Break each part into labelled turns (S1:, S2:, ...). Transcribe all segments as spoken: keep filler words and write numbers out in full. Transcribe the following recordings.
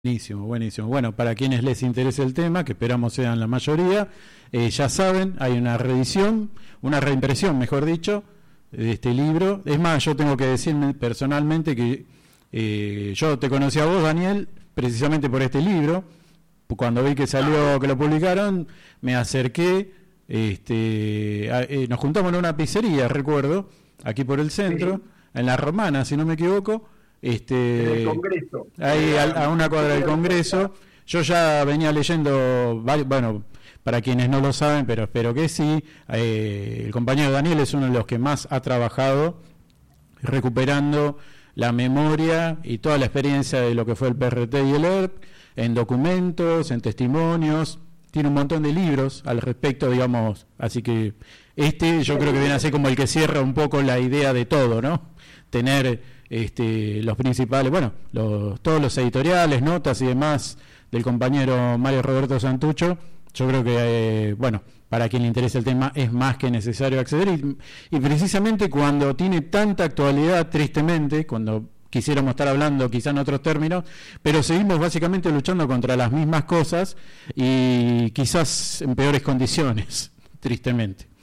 S1: Buenísimo, buenísimo. Bueno, para quienes les interese el tema, que esperamos sean la mayoría, eh, ya saben, hay una reedición, una reimpresión, mejor dicho, de este libro. Es más, yo tengo que decirme personalmente que eh, yo te conocí a vos, Daniel, precisamente por este libro. Cuando vi que salió, que lo publicaron, me acerqué, este, a, eh, nos juntamos en una pizzería, recuerdo, aquí por el centro, sí, en La Romana, si no me equivoco. Este,
S2: en el Congreso.
S1: Ahí a, a una cuadra del Congreso. Yo ya venía leyendo, bueno, para quienes no lo saben, pero espero que sí, eh, el compañero Daniel es uno de los que más ha trabajado recuperando la memoria y toda la experiencia de lo que fue el P R T y el E R P, en documentos, en testimonios. Tiene un montón de libros al respecto, digamos, así que este yo creo que viene a ser como el que cierra un poco la idea de todo, ¿no? Tener este, los principales, bueno, los, todos los editoriales, notas y demás del compañero Mario Roberto Santucho. Yo creo que, eh, bueno, para quien le interese el tema es más que necesario acceder y, y precisamente cuando tiene tanta actualidad, tristemente, cuando quisiéramos estar hablando quizá en otros términos, pero seguimos básicamente luchando contra las mismas cosas y quizás en peores condiciones, tristemente.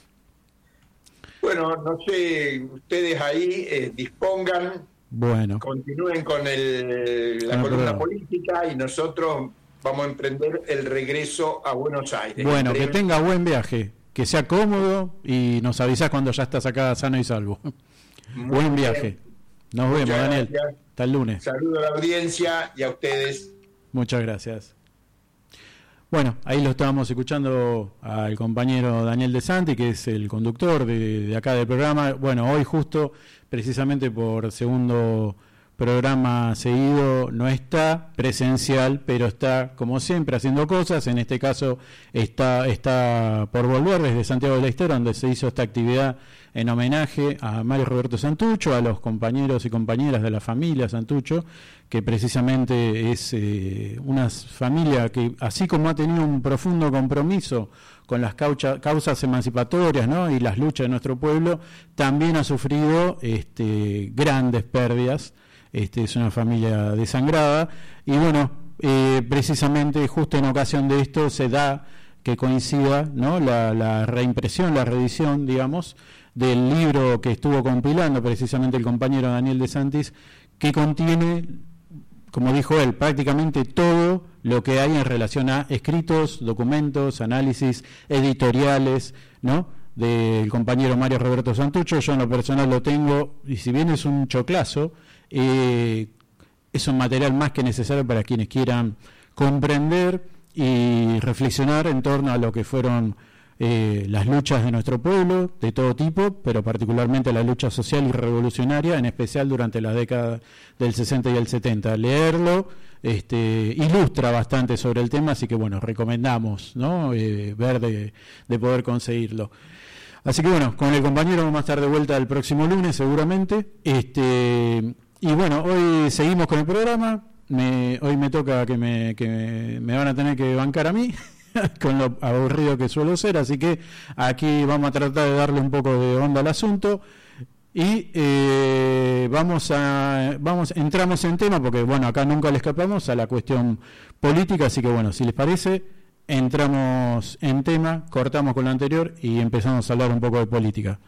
S2: Bueno, no sé, ustedes ahí eh, dispongan,
S1: bueno,
S2: continúen con el, la
S1: no,
S2: columna
S1: pero...
S2: política y nosotros vamos a emprender el regreso a Buenos Aires.
S1: Bueno, que tenga buen viaje, que sea cómodo y nos avisás cuando ya estás acá sano y salvo. Muy buen viaje. Bien. Nos vemos,
S2: Muchas
S1: Daniel.
S2: Gracias.
S1: Hasta el lunes.
S2: Saludo a la audiencia y a ustedes.
S1: Muchas gracias. Bueno, ahí lo estábamos escuchando al compañero Daniel De Santi, que es el conductor de, de acá del programa. Bueno, hoy justo, precisamente por segundo programa seguido, no está presencial, pero está, como siempre, haciendo cosas. En este caso está, está por volver desde Santiago del Estero, donde se hizo esta actividad en homenaje a Mario Roberto Santucho, a los compañeros y compañeras de la familia Santucho, que precisamente es eh, una familia que, así como ha tenido un profundo compromiso con las caucha, causas emancipatorias, ¿no?, y las luchas de nuestro pueblo, también ha sufrido este, grandes pérdidas. Este, es una familia desangrada y bueno, eh, precisamente justo en ocasión de esto se da que coincida, ¿no?, la, la reimpresión, la reedición, digamos, del libro que estuvo compilando precisamente el compañero Daniel De Santis, que contiene, como dijo él, prácticamente todo lo que hay en relación a escritos, documentos, análisis, editoriales, ¿no?, del compañero Mario Roberto Santucho. Yo en lo personal lo tengo, y si bien es un choclazo, eh, es un material más que necesario para quienes quieran comprender y reflexionar en torno a lo que fueron eh, las luchas de nuestro pueblo, de todo tipo, pero particularmente la lucha social y revolucionaria, en especial durante las décadas del sesenta y el setenta. Leerlo este, ilustra bastante sobre el tema, así que bueno, recomendamos, ¿no?, eh, ver de, de poder conseguirlo. Así que bueno, con el compañero vamos a estar de vuelta el próximo lunes seguramente. Este, y bueno, hoy seguimos con el programa. Me, hoy me toca que, me, que me, me van a tener que bancar a mí, con lo aburrido que suelo ser. Así que aquí vamos a tratar de darle un poco de onda al asunto. Y eh, vamos a, vamos, entramos en tema, porque bueno, acá nunca le escapamos a la cuestión política. Así que bueno, si les parece, entramos en tema, cortamos con lo anterior y empezamos a hablar un poco de política.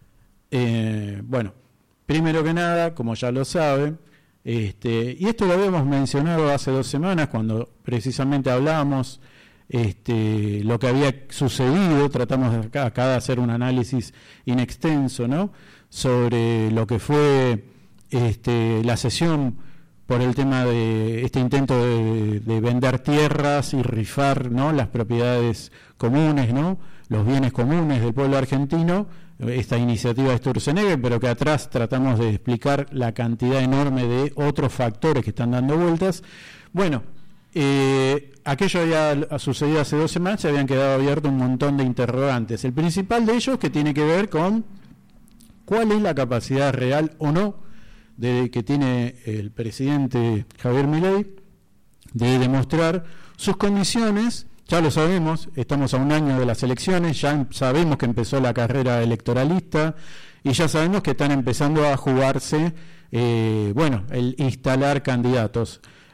S1: Eh, bueno, primero que nada, como ya lo saben, este, y esto lo habíamos mencionado hace dos semanas cuando precisamente hablábamos este, lo que había sucedido, tratamos acá, acá de hacer un análisis in extenso, ¿no?, sobre lo que fue este, la sesión por el tema de este intento de, de vender tierras y rifar, ¿no?, las propiedades comunes, ¿no?, los bienes comunes del pueblo argentino, esta iniciativa de Sturzenegger, pero que atrás tratamos de explicar la cantidad enorme de otros factores que están dando vueltas. Bueno, eh, aquello había sucedido hace dos semanas, se habían quedado abiertos un montón de interrogantes. El principal de ellos, que tiene que ver con cuál es la capacidad real o no de que tiene el presidente Javier Milei de demostrar sus condiciones. Ya lo sabemos, estamos a un año de las elecciones, ya sabemos que empezó la carrera electoralista y ya sabemos que están empezando a jugarse, eh, bueno, el instalar candidatos.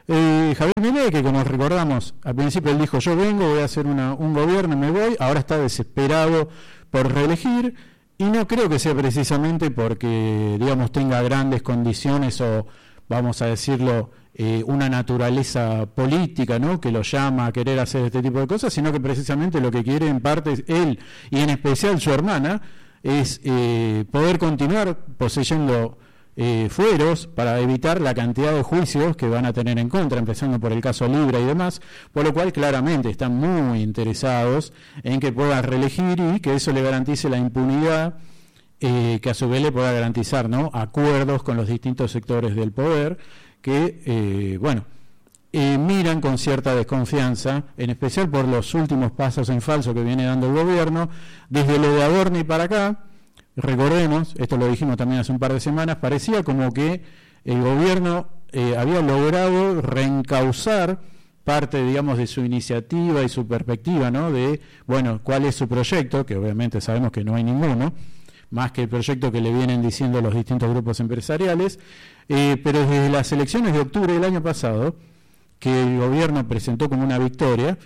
S1: Eh, Javier Milei, que como recordamos, al principio él dijo, yo vengo, voy a hacer una, un gobierno y me voy, ahora está desesperado por reelegir, y no creo que sea precisamente porque, digamos, tenga grandes condiciones o, vamos a decirlo, eh, una naturaleza política, ¿no?, que lo llama a querer hacer este tipo de cosas, sino que precisamente lo que quiere en parte él, y en especial su hermana, es eh, poder continuar poseyendo Eh, fueros para evitar la cantidad de juicios que van a tener en contra, empezando por el caso Libra y demás, por lo cual claramente están muy interesados en que pueda reelegir y que eso le garantice la impunidad, eh, que a su vez le pueda garantizar, ¿no?, acuerdos con los distintos sectores del poder que, eh, bueno, eh, miran con cierta desconfianza, en especial por los últimos pasos en falso que viene dando el gobierno, desde lo de Adorni para acá. Recordemos, esto lo dijimos también hace un par de semanas, parecía como que el gobierno eh, había logrado reencauzar parte, digamos, de su iniciativa y su perspectiva, ¿no?, de, bueno, cuál es su proyecto, que obviamente sabemos que no hay ninguno, más que el proyecto que le vienen diciendo los distintos grupos empresariales, eh, pero desde las elecciones de octubre del año pasado, que el gobierno presentó como una victoria,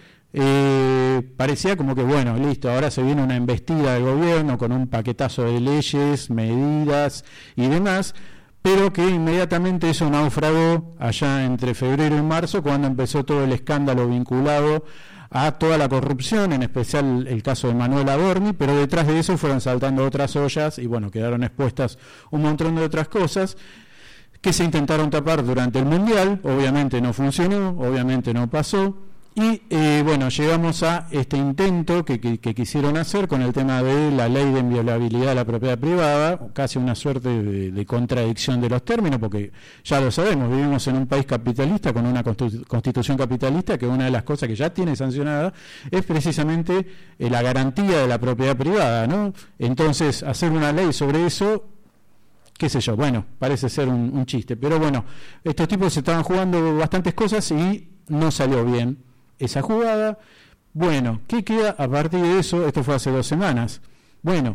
S1: Eh, parecía como que, bueno, listo, ahora se viene una embestida del gobierno con un paquetazo de leyes, medidas y demás, pero que inmediatamente eso naufragó allá entre febrero y marzo, cuando empezó todo el escándalo vinculado a toda la corrupción, en especial el caso de Manuel Adorni, pero detrás de eso fueron saltando otras ollas y, bueno, quedaron expuestas un montón de otras cosas que se intentaron tapar durante el Mundial. Obviamente no funcionó, obviamente no pasó. Y eh, bueno, llegamos a este intento que, que, que quisieron hacer con el tema de la ley de inviolabilidad de la propiedad privada, casi una suerte de, de contradicción de los términos, porque ya lo sabemos, vivimos en un país capitalista con una constitución capitalista, que una de las cosas que ya tiene sancionada es precisamente eh, la garantía de la propiedad privada, ¿no? Entonces, hacer una ley sobre eso, qué sé yo, bueno, parece ser un, un chiste, pero bueno, estos tipos se estaban jugando bastantes cosas y no salió bien esa jugada. Bueno, ¿qué queda a partir de eso? Esto fue hace dos semanas. Bueno,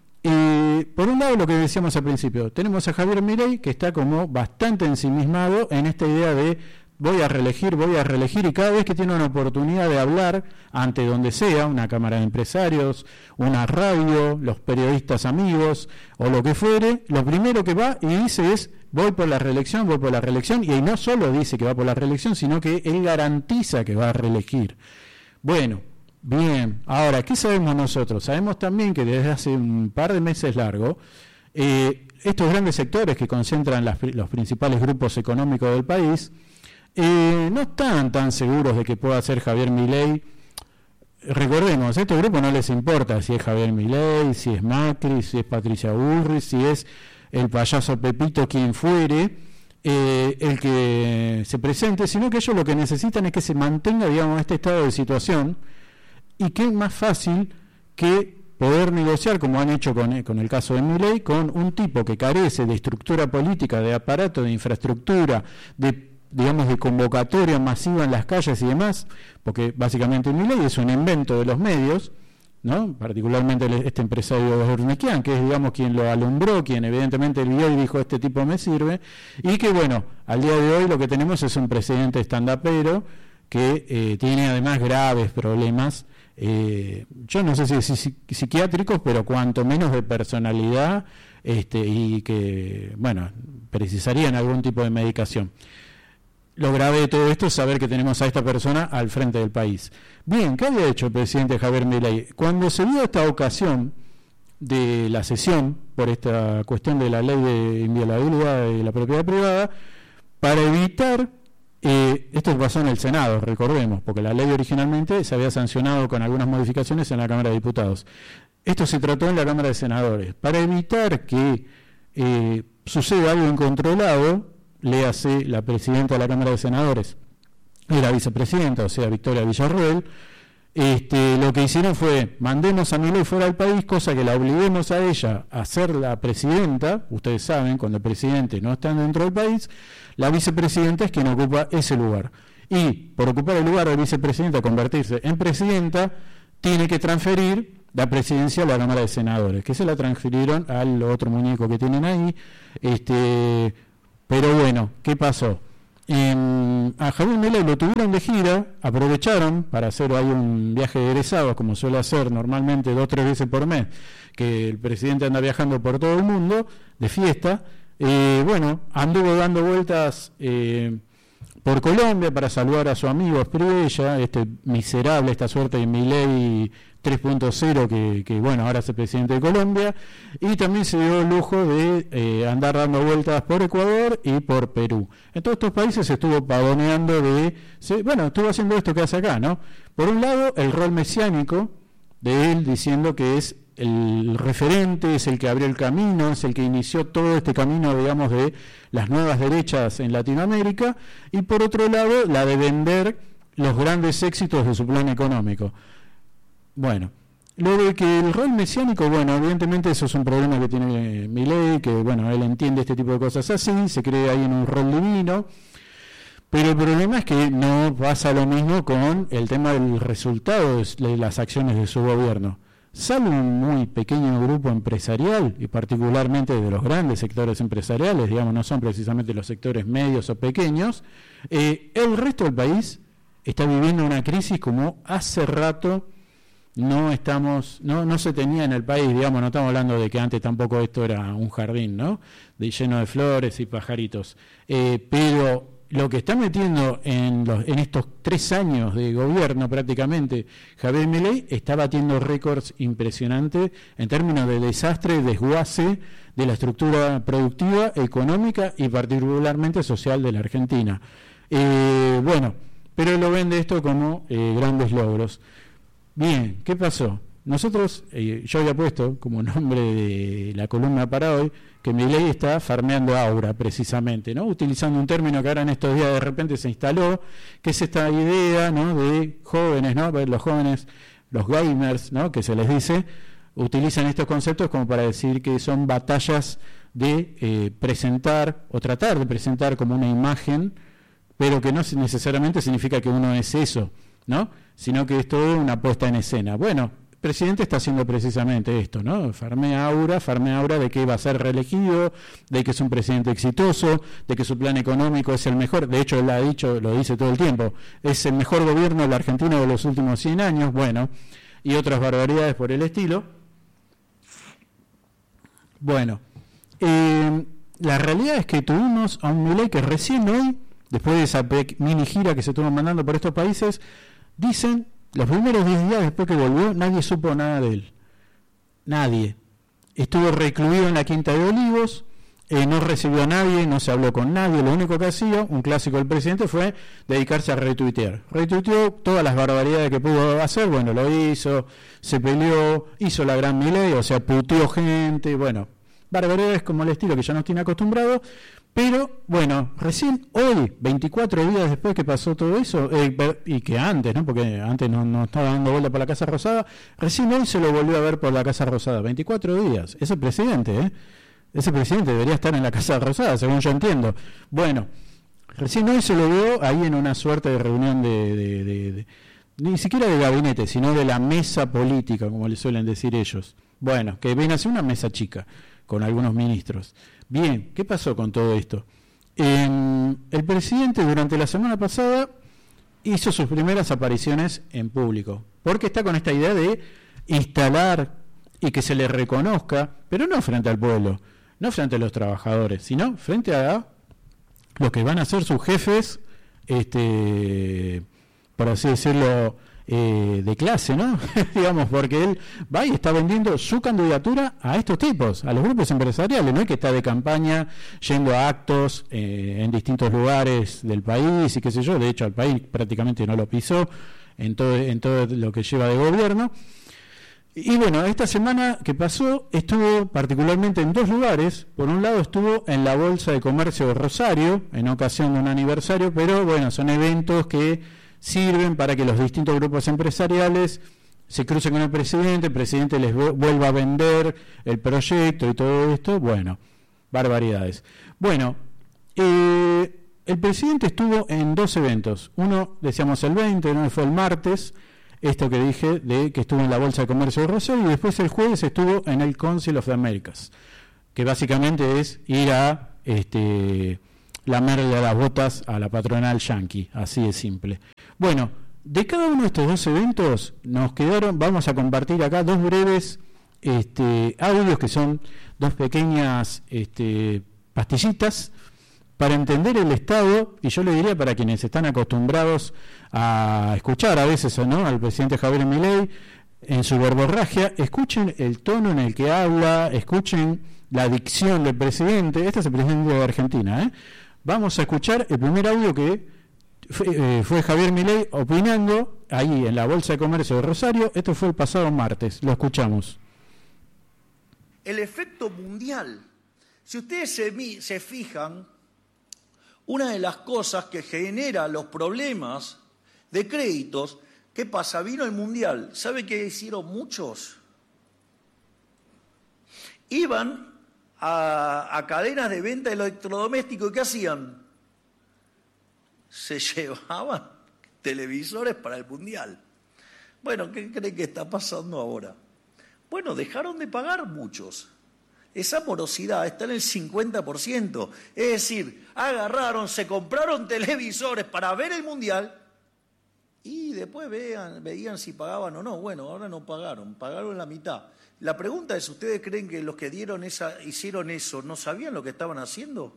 S1: eh, por un lado lo que decíamos al principio, tenemos a Javier Milei, que está como bastante ensimismado en esta idea de voy a reelegir, voy a reelegir, y cada vez que tiene una oportunidad de hablar ante donde sea, una cámara de empresarios, una radio, los periodistas amigos o lo que fuere, lo primero que va y dice es voy por la reelección, voy por la reelección, y no solo dice que va por la reelección, sino que él garantiza que va a reelegir. Bueno, bien, ahora, ¿qué sabemos nosotros? Sabemos también que desde hace un par de meses largo, eh, estos grandes sectores que concentran las, los principales grupos económicos del país, eh, no están tan seguros de que pueda ser Javier Milei. Recordemos, a estos grupos no les importa si es Javier Milei, si es Macri, si es Patricia Bullrich, si es el payaso Pepito, quien fuere, eh, el que se presente, sino que ellos lo que necesitan es que se mantenga, digamos, este estado de situación, y que es más fácil que poder negociar, como han hecho con, con el caso de Milei, con un tipo que carece de estructura política, de aparato, de infraestructura, de, digamos, de convocatoria masiva en las calles y demás, porque básicamente Milei es un invento de los medios, ¿no? Particularmente este empresario de Urnequian, que es, digamos, quien lo alumbró, quien evidentemente vio y dijo este tipo me sirve, y que, bueno, al día de hoy lo que tenemos es un presidente stand-upero que eh, tiene además graves problemas, eh, yo no sé si, si, si psiquiátricos, pero cuanto menos de personalidad, este, y que, bueno, precisarían algún tipo de medicación. Lo grave de todo esto es saber que tenemos a esta persona al frente del país. Bien, ¿qué había hecho el presidente Javier Milei? Cuando se dio esta ocasión de la sesión por esta cuestión de la ley de inviolabilidad de la propiedad privada, para evitar, eh, esto pasó en el Senado, recordemos, porque la ley originalmente se había sancionado con algunas modificaciones en la Cámara de Diputados. Esto se trató en la Cámara de Senadores. Para evitar que eh, suceda algo incontrolado, léase la presidenta de la Cámara de Senadores y la vicepresidenta, o sea, Victoria Villarroel, este, lo que hicieron fue, mandemos a Milei fuera del país, cosa que la obliguemos a ella a ser la presidenta. Ustedes saben, cuando el presidente no está dentro del país, la vicepresidenta es quien ocupa ese lugar. Y por ocupar el lugar de vicepresidenta, convertirse en presidenta, tiene que transferir la presidencia a la Cámara de Senadores, que se la transfirieron al otro muñeco que tienen ahí, este... Pero bueno, ¿qué pasó? Eh, a Javier Milei lo tuvieron de gira, aprovecharon para hacer ahí un viaje de egresados, como suele hacer normalmente dos o tres veces por mes, que el presidente anda viajando por todo el mundo, de fiesta. Eh, bueno, anduvo dando vueltas eh, por Colombia para saludar a su amigo Espriella, este miserable, esta suerte de Milei tres punto cero que, que, bueno, ahora es el presidente de Colombia, y también se dio el lujo de eh, andar dando vueltas por Ecuador y por Perú. En todos estos países se estuvo pavoneando de, se, bueno, estuvo haciendo esto que hace acá, ¿no? Por un lado, el rol mesiánico de él, diciendo que es el referente, es el que abrió el camino, es el que inició todo este camino, digamos, de las nuevas derechas en Latinoamérica, y por otro lado, la de vender los grandes éxitos de su plan económico. Bueno, lo de que el rol mesiánico, bueno, evidentemente eso es un problema que tiene Milei, que bueno, él entiende este tipo de cosas así, se cree ahí en un rol divino, pero el problema es que no pasa lo mismo con el tema del resultado de las acciones de su gobierno. Sale un muy pequeño grupo empresarial, y particularmente de los grandes sectores empresariales, digamos, no son precisamente los sectores medios o pequeños, eh, el resto del país está viviendo una crisis como hace rato no estamos, no, no se tenía en el país, digamos, no estamos hablando de que antes tampoco esto era un jardín, ¿no? De, lleno de flores y pajaritos. Eh, pero lo que está metiendo en, los, en estos tres años de gobierno prácticamente Javier Milei está batiendo récords impresionantes en términos de desastre, desguace de la estructura productiva, económica y particularmente social de la Argentina. Eh, bueno, pero lo vende esto como eh, grandes logros. Bien, ¿qué pasó? Nosotros, eh, yo había puesto como nombre de la columna para hoy, que Milei está farmeando aura, precisamente, ¿no? Utilizando un término que ahora en estos días de repente se instaló, que es esta idea, ¿no?, de jóvenes, ¿no? Los jóvenes, los gamers, ¿no?, que se les dice, utilizan estos conceptos como para decir que son batallas de eh, presentar o tratar de presentar como una imagen, pero que no necesariamente significa que uno es eso, ¿no?, sino que es todo una puesta en escena. Bueno, el presidente está haciendo precisamente esto, ¿no? Farmea aura, farmea aura de que va a ser reelegido, de que es un presidente exitoso, de que su plan económico es el mejor. De hecho, él ha dicho, lo dice todo el tiempo, es el mejor gobierno de la Argentina de los últimos cien años, bueno, y otras barbaridades por el estilo. Bueno, eh, la realidad es que tuvimos a un Milei que recién hoy, después de esa mini gira que se estuvo mandando por estos países, dicen, los primeros diez días después que volvió, nadie supo nada de él. Nadie. Estuvo recluido en la Quinta de Olivos, eh, no recibió a nadie, no se habló con nadie. Lo único que hacía, un clásico del presidente, fue dedicarse a retuitear. Retuiteó todas las barbaridades que pudo hacer, bueno, lo hizo, se peleó, hizo la gran Milei, o sea, puteó gente, bueno, barbaridades como el estilo que ya nos tiene acostumbrado. Pero, bueno, recién hoy, veinticuatro días después que pasó todo eso, eh, y que antes, ¿no?, porque antes no, no estaba dando vuelta por la Casa Rosada, recién hoy se lo volvió a ver por la Casa Rosada, veinticuatro días. Ese presidente, ¿eh? Ese presidente debería estar en la Casa Rosada, según yo entiendo. Bueno, recién hoy se lo vio ahí en una suerte de reunión de, de, de, de ni siquiera de gabinete, sino de la mesa política, como le suelen decir ellos. Bueno, que viene a ser una mesa chica, con algunos ministros. Bien, ¿qué pasó con todo esto? Eh, el presidente durante la semana pasada hizo sus primeras apariciones en público, porque está con esta idea de instalar y que se le reconozca, pero no frente al pueblo, no frente a los trabajadores, sino frente a los que van a ser sus jefes, este, por así decirlo, Eh, de clase, ¿no? Digamos, porque él va y está vendiendo su candidatura a estos tipos, a los grupos empresariales, no es que está de campaña yendo a actos eh, en distintos lugares del país y qué sé yo. De hecho, al país prácticamente no lo pisó en todo, en todo lo que lleva de gobierno. Y bueno, esta semana que pasó estuvo particularmente en dos lugares. Por un lado estuvo en la Bolsa de Comercio de Rosario en ocasión de un aniversario, pero bueno, son eventos que sirven para que los distintos grupos empresariales se crucen con el presidente, el presidente les vuelva a vender el proyecto y todo esto. Bueno, barbaridades. Bueno, eh, el presidente estuvo en dos eventos. Uno, decíamos el veinte, uno fue el martes, esto que dije, de que estuvo en la Bolsa de Comercio de Rosario, y después el jueves estuvo en el Council of the Americas, que básicamente es ir a este lamerle las botas a la patronal yanqui, así de simple. Bueno, de cada uno de estos dos eventos nos quedaron, vamos a compartir acá dos breves este, audios que son dos pequeñas este, pastillitas para entender el Estado, y yo le diría para quienes están acostumbrados a escuchar a veces ¿no? al presidente Javier Milei en su verborragia, escuchen el tono en el que habla, escuchen la dicción del presidente. Este es el presidente de Argentina, ¿eh? Vamos a escuchar el primer audio que fue, eh, fue Javier Milei opinando ahí en la Bolsa de Comercio de Rosario. Esto fue el pasado martes, lo escuchamos.
S3: El efecto mundial. Si ustedes se, se fijan, una de las cosas que genera los problemas de créditos, ¿qué pasa? Vino el mundial. ¿Sabe qué hicieron muchos? Iban a, a cadenas de venta de electrodomésticos. ¿Qué hacían? Se llevaban televisores para el mundial. Bueno, ¿qué creen que está pasando ahora? Bueno, dejaron de pagar muchos. Esa morosidad está en el cincuenta por ciento. Es decir, agarraron, se compraron televisores para ver el mundial y después vean, veían si pagaban o no. Bueno, ahora no pagaron, pagaron la mitad. La pregunta es, ¿ustedes creen que los que dieron esa, hicieron eso no sabían lo que estaban haciendo?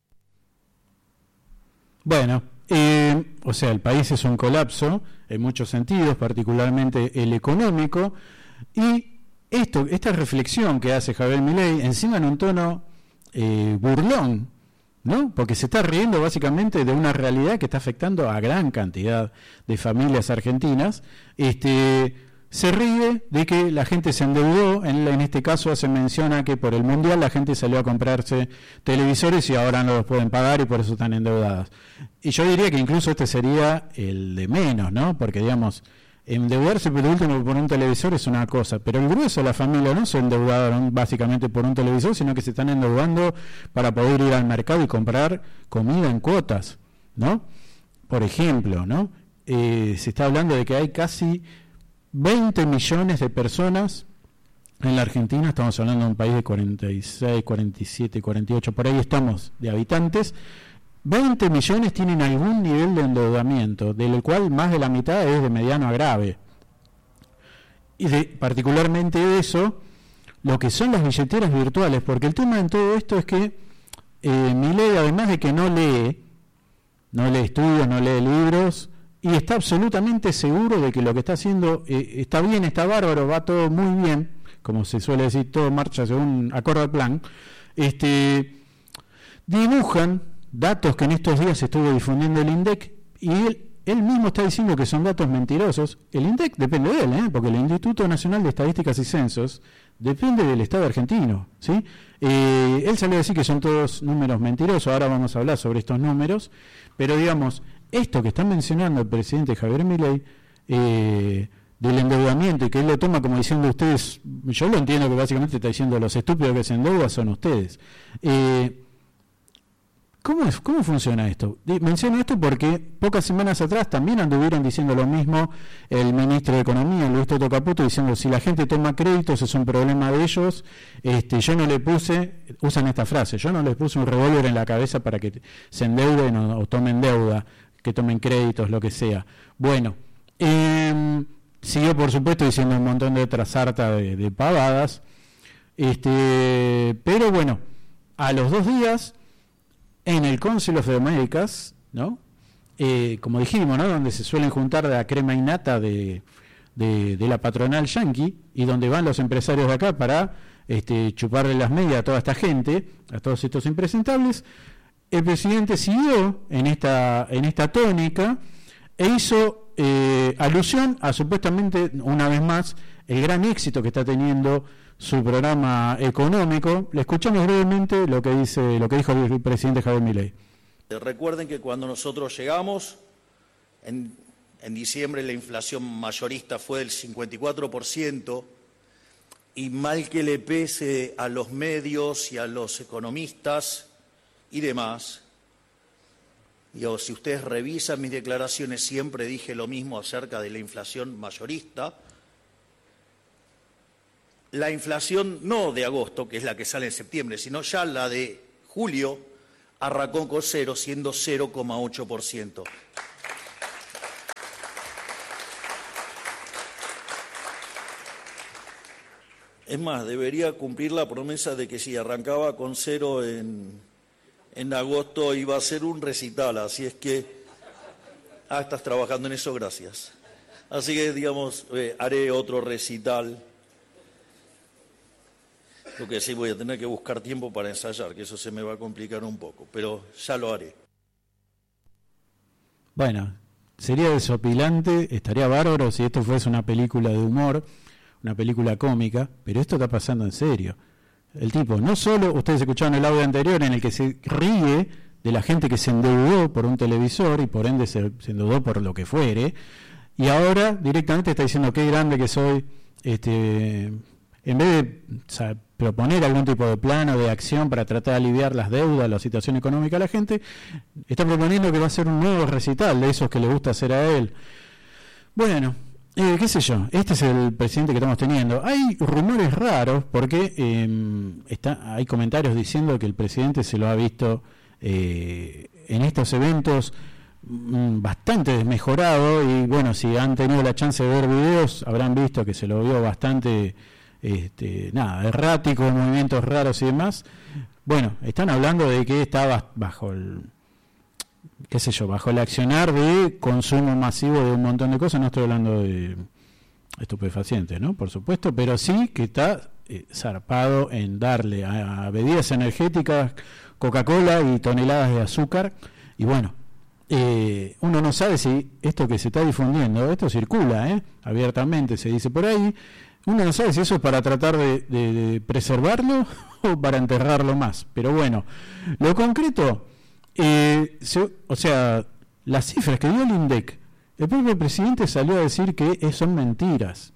S1: Bueno, eh, o sea, el país es un colapso en muchos sentidos, particularmente el económico, y Esto, esta reflexión que hace Javier Milei, encima en un tono eh, burlón, ¿no? Porque se está riendo básicamente de una realidad que está afectando a gran cantidad de familias argentinas. Este, se ríe de que la gente se endeudó, en, en este caso se menciona que por el Mundial la gente salió a comprarse televisores y ahora no los pueden pagar y por eso están endeudadas. Y yo diría que incluso este sería el de menos, ¿no? Porque digamos, endeudarse por último por un televisor es una cosa, pero el grueso de la familia no se endeudaron básicamente por un televisor, sino que se están endeudando para poder ir al mercado y comprar comida en cuotas, ¿no? Por ejemplo, ¿no? Eh, se está hablando de que hay casi veinte millones de personas en la Argentina, estamos hablando de un país de cuarenta y seis, cuarenta y siete, cuarenta y ocho, por ahí estamos, de habitantes. veinte millones tienen algún nivel de endeudamiento, del cual más de la mitad es de mediano a grave. Y de, particularmente eso, lo que son las billeteras virtuales, porque el tema en todo esto es que eh, Milei, además de que no lee, no lee estudios, no lee libros, y está absolutamente seguro de que lo que está haciendo eh, está bien, está bárbaro, va todo muy bien, como se suele decir, todo marcha según acorde al plan, este, dibujan datos que en estos días estuvo difundiendo el INDEC, y él, él mismo está diciendo que son datos mentirosos. El INDEC depende de él, ¿eh? Porque el Instituto Nacional de Estadísticas y Censos depende del Estado argentino, ¿sí? Eh, él salió a decir que son todos números mentirosos, ahora vamos a hablar sobre estos números, pero digamos, esto que está mencionando el presidente Javier Milei, eh, del endeudamiento, y que él lo toma como diciendo ustedes, yo lo entiendo que básicamente está diciendo los estúpidos que se endeudan son ustedes. Eh, ¿Cómo, es, ¿Cómo funciona esto? Menciono esto porque pocas semanas atrás también anduvieron diciendo lo mismo el ministro de Economía, Luis Toto Caputo, diciendo si la gente toma créditos es un problema de ellos. Este, yo no le puse, usan esta frase, yo no les puse un revólver en la cabeza para que se endeuden o, o tomen deuda, que tomen créditos, lo que sea. Bueno, eh, siguió por supuesto diciendo un montón de otras sarta de, de pavadas, este, pero bueno, a los dos días en el Council of the Americas, ¿no? Eh, como dijimos, ¿no? Donde se suelen juntar de la crema innata de, de, de la patronal yanqui y donde van los empresarios de acá para este, chuparle las medias a toda esta gente, a todos estos impresentables. El presidente siguió en esta, en esta tónica e hizo eh, alusión a supuestamente, una vez más, el gran éxito que está teniendo su programa económico. Le escuchamos brevemente lo que dice, lo que dijo el presidente Javier Milei.
S3: Recuerden que cuando nosotros llegamos, en, en diciembre la inflación mayorista fue del cincuenta y cuatro por ciento, y mal que le pese a los medios y a los economistas y demás, yo, si ustedes revisan mis declaraciones, siempre dije lo mismo acerca de la inflación mayorista. La inflación no de agosto, que es la que sale en septiembre, sino ya la de julio, arrancó con cero, siendo cero coma ocho por ciento. Es más, debería cumplir la promesa de que si arrancaba con cero en, en agosto iba a ser un recital, así es que... Ah, estás trabajando en eso, gracias. Así que, digamos, eh, haré otro recital. Lo que sí voy a tener que buscar tiempo para ensayar, que eso se me va a complicar un poco, pero ya lo haré.
S1: Bueno, sería desopilante, estaría bárbaro si esto fuese una película de humor, una película cómica, pero esto está pasando en serio. El tipo, no solo, ustedes escucharon el audio anterior en el que se ríe de la gente que se endeudó por un televisor y por ende se, se endeudó por lo que fuere, y ahora directamente está diciendo qué grande que soy, este, en vez de o sea, proponer algún tipo de plan o de acción para tratar de aliviar las deudas, la situación económica de la gente, está proponiendo que va a ser un nuevo recital de esos que le gusta hacer a él. Bueno, eh, qué sé yo, este es el presidente que estamos teniendo. Hay rumores raros porque eh, está, hay comentarios diciendo que el presidente se lo ha visto eh, en estos eventos mm, bastante desmejorado, y bueno, si han tenido la chance de ver videos habrán visto que se lo vio bastante este, nada, errático, movimientos raros y demás. Bueno, están hablando de que está bajo el qué sé yo, bajo el accionar de consumo masivo de un montón de cosas. No estoy hablando de estupefacientes, ¿no? Por supuesto, pero sí que está eh, zarpado en darle a, a bebidas energéticas Coca-Cola y toneladas de azúcar. Y bueno, eh, uno no sabe si esto que se está difundiendo, esto circula ¿eh? abiertamente, se dice por ahí, uno no sabe si eso es para tratar de, de, de preservarlo o para enterrarlo más. Pero bueno, lo concreto, eh, se, o sea, las cifras que dio el INDEC, el propio presidente salió a decir que son mentiras.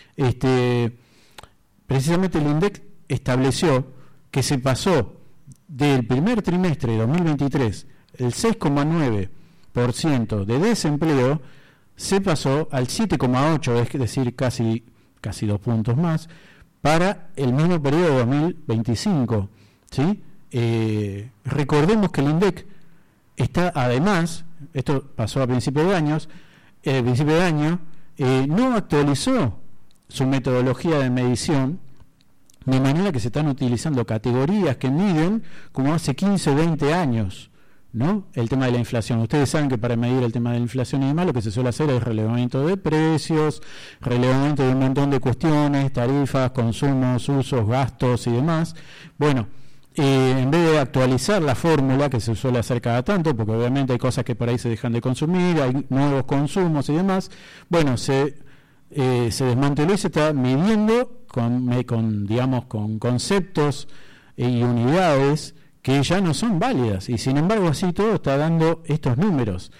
S1: Este, precisamente el INDEC estableció que se pasó del primer trimestre de dos mil veintitrés, el seis coma nueve por ciento de desempleo, se pasó al siete coma ocho por ciento, es decir, casi, casi dos puntos más, para el mismo periodo de dos mil veinticinco. ¿Sí? Eh, recordemos que el INDEC está además, esto pasó a principios de años, eh, principio de año, eh, no actualizó su metodología de medición, de manera que se están utilizando categorías que miden como hace quince, veinte años, ¿no? El tema de la inflación. Ustedes saben que para medir el tema de la inflación y demás, lo que se suele hacer es relevamiento de precios, relevamiento de un montón de cuestiones, tarifas, consumos, usos, gastos y demás. Bueno, eh, en vez de actualizar la fórmula, que se suele hacer cada tanto, porque obviamente hay cosas que por ahí se dejan de consumir, hay nuevos consumos y demás, bueno, se, eh, se desmanteló y se está midiendo con, con digamos, con conceptos y unidades que ya no son válidas, y sin embargo así todo está dando estos números.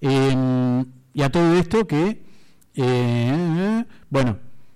S1: Eh, y a todo esto que, eh, bueno,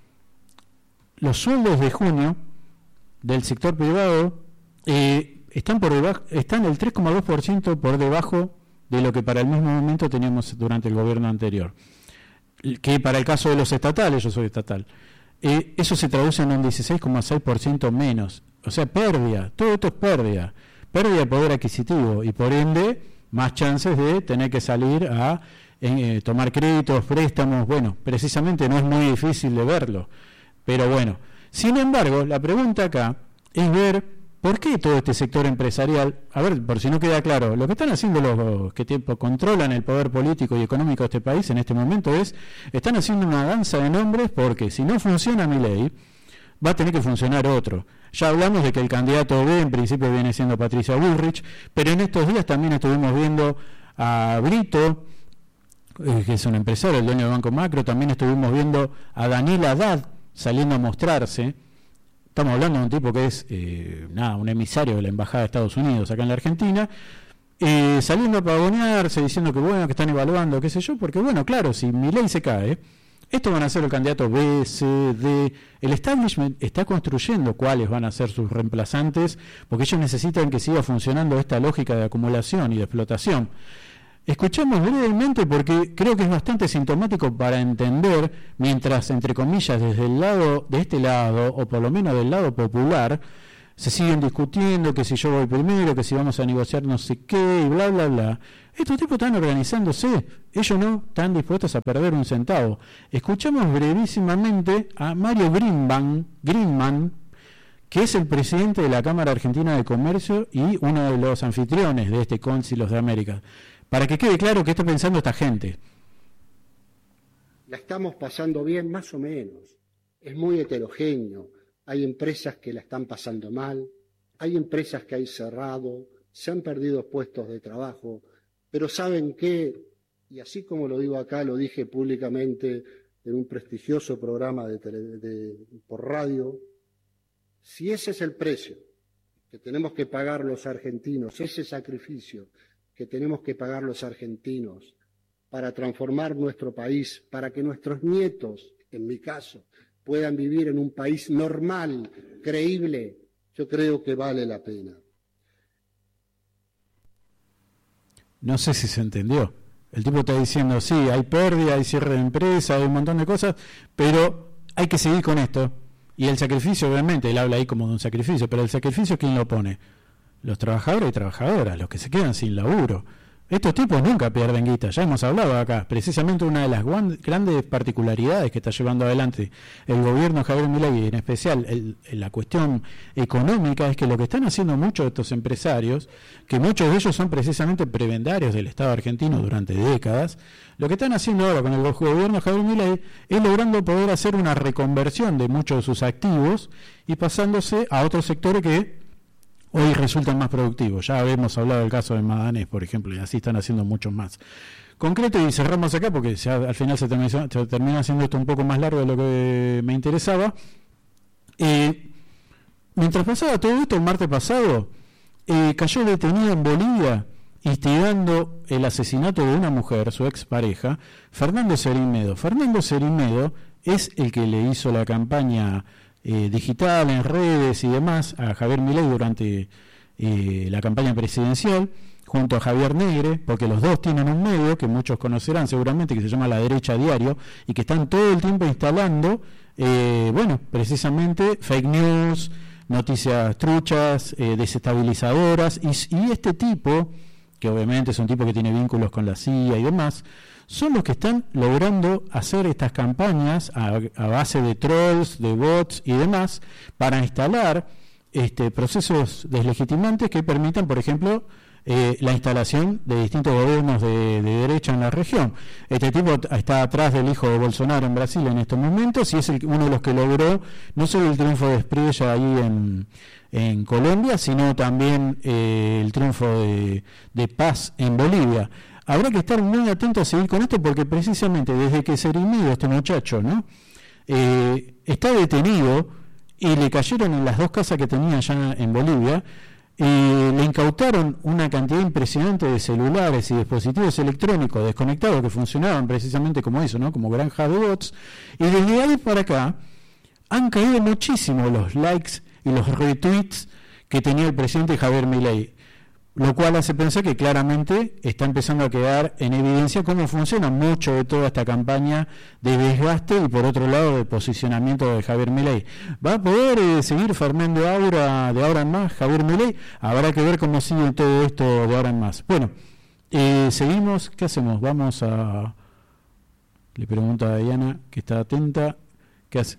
S1: los sueldos de junio del sector privado eh, están por debajo, están el tres coma dos por ciento por debajo de lo que para el mismo momento teníamos durante el gobierno anterior. Que para el caso de los estatales, yo soy estatal, eh, eso se traduce en un dieciséis coma seis por ciento menos. O sea, pérdida, todo esto es pérdida. Pérdida de poder adquisitivo y por ende más chances de tener que salir a eh, tomar créditos, préstamos. Bueno, precisamente no es muy difícil de verlo, pero bueno. Sin embargo, la pregunta acá es ver por qué todo este sector empresarial, a ver, por si no queda claro, lo que están haciendo los que tiempo controlan el poder político y económico de este país en este momento es, están haciendo una danza de nombres, porque si no funciona mi ley, va a tener que funcionar otro. Ya hablamos de que el candidato B en principio viene siendo Patricia Bullrich, pero en estos días también estuvimos viendo a Brito, eh, que es un empresario, el dueño del Banco Macro, también estuvimos viendo a Daniel Haddad saliendo a mostrarse. Estamos hablando de un tipo que es eh, nada, un emisario de la Embajada de Estados Unidos acá en la Argentina, eh, saliendo a pavonearse, diciendo que bueno, que están evaluando, qué sé yo, porque bueno, claro, si mi ley se cae, estos van a ser el candidato B, C, D. El establishment está construyendo cuáles van a ser sus reemplazantes, porque ellos necesitan que siga funcionando esta lógica de acumulación y de explotación. Escuchemos brevemente, porque creo que es bastante sintomático para entender, mientras, entre comillas, desde el lado, de este lado, o por lo menos del lado popular, se siguen discutiendo que si yo voy primero, que si vamos a negociar no sé qué, y bla, bla, bla. Estos tipos están organizándose, ellos no están dispuestos a perder un centavo. Escuchamos brevísimamente a Mario Greenman, Greenman, que es el presidente de la Cámara Argentina de Comercio y uno de los anfitriones de este Cóncilos de América, para que quede claro qué está pensando esta gente.
S4: La estamos pasando bien, más o menos. Es muy heterogéneo. Hay empresas que la están pasando mal, hay empresas que hay cerrado, se han perdido puestos de trabajo, pero ¿saben qué? Y así como lo digo acá, lo dije públicamente en un prestigioso programa de tele, de, por radio, si ese es el precio que tenemos que pagar los argentinos, ese sacrificio que tenemos que pagar los argentinos para transformar nuestro país, para que nuestros nietos, en mi caso, puedan vivir en un país normal, creíble, yo creo que vale la pena.
S1: No sé si se entendió. El tipo está diciendo, sí, hay pérdida, hay cierre de empresa, hay un montón de cosas, pero hay que seguir con esto. Y el sacrificio, obviamente, él habla ahí como de un sacrificio, pero el sacrificio, ¿quién lo pone? Los trabajadores y trabajadoras, los que se quedan sin laburo. Estos tipos nunca pierden guita, ya hemos hablado acá, precisamente una de las grandes particularidades que está llevando adelante el gobierno de Javier Milei, y en especial el, la cuestión económica, es que lo que están haciendo muchos de estos empresarios, que muchos de ellos son precisamente prebendarios del Estado argentino durante décadas, lo que están haciendo ahora con el gobierno de Javier Milei es logrando poder hacer una reconversión de muchos de sus activos y pasándose a otros sectores que hoy resultan más productivos. Ya habíamos hablado del caso de Madanés, por ejemplo, y así están haciendo muchos más. Concreto, y cerramos acá porque ya al final se termina, se termina haciendo esto un poco más largo de lo que me interesaba. Eh, mientras pasaba todo esto, el martes pasado, eh, cayó detenido en Bolivia, instigando el asesinato de una mujer, su expareja, Fernando Cerimedo. Fernando Cerimedo es el que le hizo la campaña Eh, digital, en redes y demás, a Javier Milei durante eh, la campaña presidencial, junto a Javier Negre, porque los dos tienen un medio que muchos conocerán seguramente, que se llama La Derecha Diario, y que están todo el tiempo instalando, eh, bueno, precisamente fake news, noticias truchas, eh, desestabilizadoras, y, y este tipo, que obviamente es un tipo que tiene vínculos con la C I A y demás, son los que están logrando hacer estas campañas a, a base de trolls, de bots y demás, para instalar este, procesos deslegitimantes que permitan, por ejemplo, eh, la instalación de distintos gobiernos de, de derecha en la región. Este tipo está atrás del hijo de Bolsonaro en Brasil en estos momentos y es el, uno de los que logró no solo el triunfo de Espriella ahí en, en Colombia, sino también eh, el triunfo de, de Paz en Bolivia. Habrá que estar muy atentos a seguir con esto porque precisamente desde que Cerimedo, este muchacho, ¿no? Eh, está detenido y le cayeron en las dos casas que tenía allá en Bolivia, eh, le incautaron una cantidad impresionante de celulares y dispositivos electrónicos desconectados que funcionaban precisamente como eso, ¿no? Como granjas de bots, y desde ahí para acá han caído muchísimo los likes y los retweets que tenía el presidente Javier Milei, lo cual hace pensar que claramente está empezando a quedar en evidencia cómo funciona mucho de toda esta campaña de desgaste y por otro lado de posicionamiento de Javier Milei. ¿Va a poder eh, seguir Fernando Aura de ahora en más Javier Milei? Habrá que ver cómo sigue todo esto de ahora en más. Bueno, eh, seguimos, ¿qué hacemos? Vamos a... Le pregunto a Diana, que está atenta, ¿qué hace?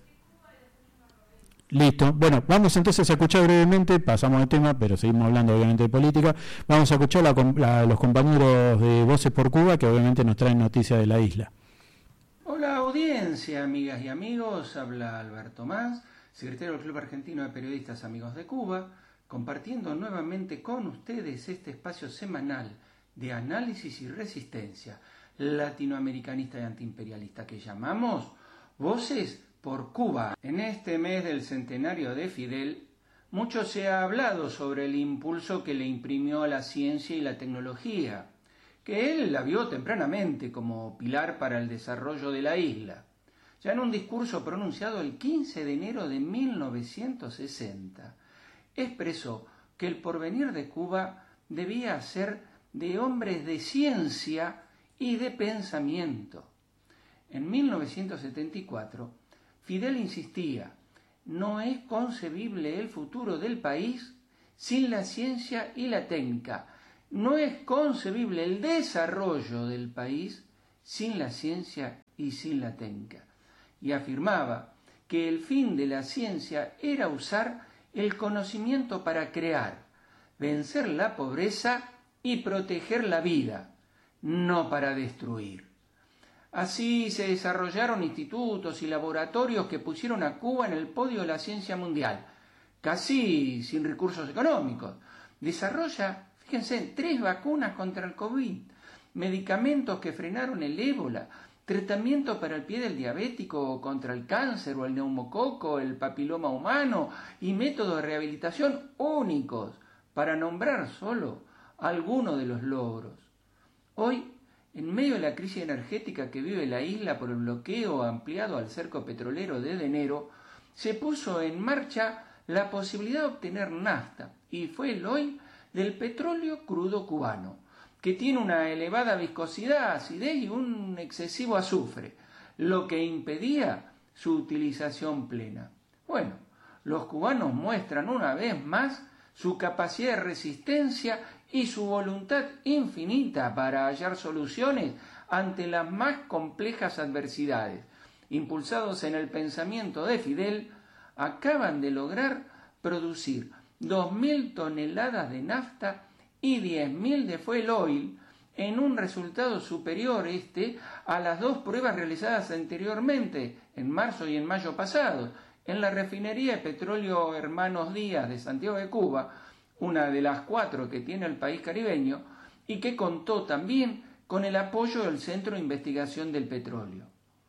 S1: Listo. Bueno, vamos entonces a escuchar brevemente, pasamos de tema, pero seguimos hablando obviamente de política. Vamos a escuchar a, la, a los compañeros de Voces por Cuba, que obviamente nos traen noticias de la isla.
S5: Hola audiencia, amigas y amigos, habla Alberto Más, secretario del Club Argentino de Periodistas Amigos de Cuba, compartiendo nuevamente con ustedes este espacio semanal de análisis y resistencia latinoamericanista y antiimperialista que llamamos Voces por Cuba. En este mes del centenario de Fidel, mucho se ha hablado sobre el impulso que le imprimió a la ciencia y la tecnología, que él la vio tempranamente como pilar para el desarrollo de la isla. Ya en un discurso pronunciado el quince de enero de mil novecientos sesenta, expresó que el porvenir de Cuba debía ser de hombres de ciencia y de pensamiento. En mil novecientos setenta y cuatro, Fidel insistía no es concebible el futuro del país sin la ciencia y la técnica. No es concebible el desarrollo del país sin la ciencia y sin la técnica. Y afirmaba que el fin de la ciencia era usar el conocimiento para crear, vencer la pobreza y proteger la vida, no para destruir. Así se desarrollaron institutos y laboratorios que pusieron a Cuba en el podio de la ciencia mundial, casi sin recursos económicos. Desarrolla, fíjense, tres vacunas contra el COVID, medicamentos que frenaron el ébola, tratamiento para el pie del diabético contra el cáncer o el neumococo, el papiloma humano y métodos de rehabilitación únicos, para nombrar solo algunos de los logros. Hoy, en medio de la crisis energética que vive la isla por el bloqueo ampliado al cerco petrolero desde enero, se puso en marcha la posibilidad de obtener nafta, y fue el hoy del petróleo crudo cubano, que tiene una elevada viscosidad, acidez y un excesivo azufre, lo que impedía su utilización plena. Bueno, los cubanos muestran una vez más su capacidad de resistencia y su voluntad infinita para hallar soluciones ante las más complejas adversidades. Impulsados en el pensamiento de Fidel, acaban de lograr producir dos mil toneladas de nafta y diez mil de fuel oil, en un resultado superior este a las dos pruebas realizadas anteriormente, en marzo y en mayo pasados, en la refinería de petróleo Hermanos Díaz de Santiago de Cuba, una de las cuatro que tiene el país caribeño, y que contó también con el apoyo del Centro de Investigación del Petróleo.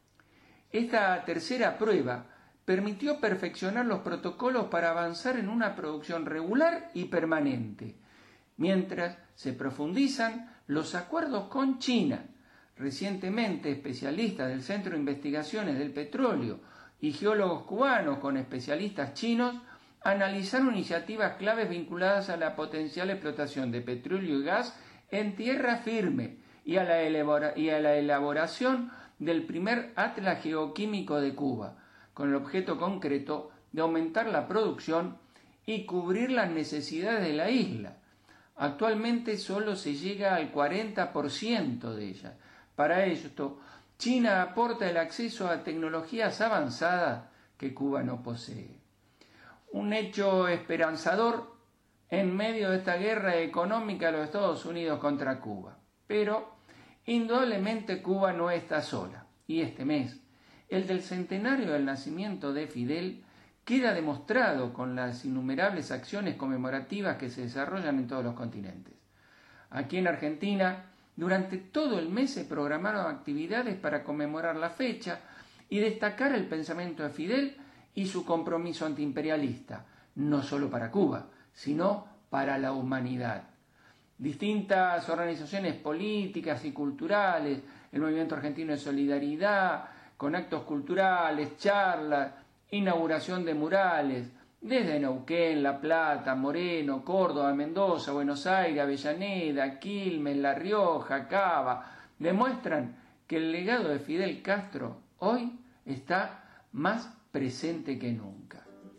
S5: Esta tercera prueba permitió perfeccionar los protocolos para avanzar en una producción regular y permanente, mientras se profundizan los acuerdos con China. Recientemente, especialistas del Centro de Investigaciones del Petróleo y geólogos cubanos con especialistas chinos analizaron iniciativas claves vinculadas a la potencial explotación de petróleo y gas en tierra firme y a la, elabora- y a la elaboración del primer atlas geoquímico de Cuba, con el objeto concreto de aumentar la producción y cubrir las necesidades de la isla. Actualmente solo se llega al cuarenta por ciento de ella. Para esto, China aporta el acceso a tecnologías avanzadas que Cuba no posee. Un hecho esperanzador en medio de esta guerra económica de los Estados Unidos contra Cuba. Pero, indudablemente, Cuba no está sola. Y este mes, el del centenario del nacimiento de Fidel, queda demostrado con las innumerables acciones conmemorativas que se desarrollan en todos los continentes. Aquí en Argentina, durante todo el mes se programaron actividades para conmemorar la fecha y destacar el pensamiento de Fidel y su compromiso antiimperialista, no solo para Cuba, sino para la humanidad. Distintas organizaciones políticas y culturales, el Movimiento Argentino de Solidaridad, con actos culturales, charlas, inauguración de murales, desde Neuquén, La Plata, Moreno, Córdoba, Mendoza, Buenos Aires, Avellaneda, Quilmes, La Rioja, Cava, demuestran que el legado de Fidel Castro hoy está más presente que nunca.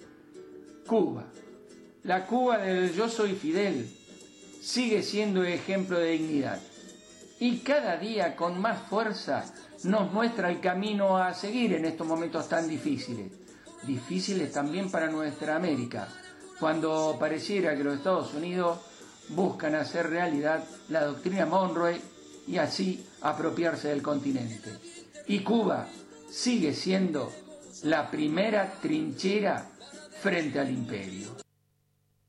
S5: Cuba, la Cuba del yo soy Fidel, sigue siendo ejemplo de dignidad y cada día con más fuerza nos muestra el camino a seguir en estos momentos tan difíciles. Difíciles también para nuestra América, cuando pareciera que los Estados Unidos buscan hacer realidad la doctrina Monroe y así apropiarse del continente. Y Cuba sigue siendo la primera trinchera frente al imperio.